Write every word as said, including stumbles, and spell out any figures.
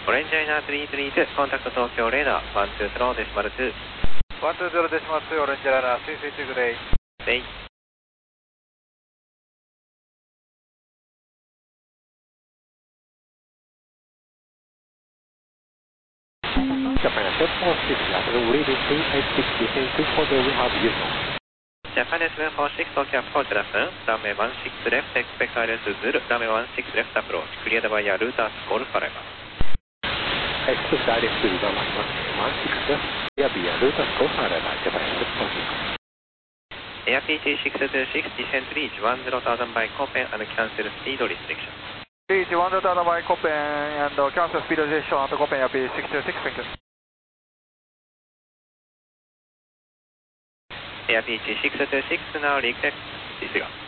オレンジャイナーさんさんに、コンタクト東京レーダー、ワンツーゼロデシマルツー。 ワンツーゼロデシマルツー、オレンジャイナーさんさんに、グレイ。 レイ。 Japan seven four six, after reading three eight six, descend two quarter, we have Houston. Japan seven four six, Tokyo approach left, runway one six left, expect I L S Zulu, runway one six left approach, cleared by routers, call forever. Expect I L S Zulu, runway one six left, cleared by routers, call forever, Japan seven four six. Air P T six two six, descent reach one zero thousand by Copen and cancel speed restriction. Reach one zero thousand by Copen and cancel speed restriction at Copen Air P T six two six, thank you. Air P T six two six, now request disregard.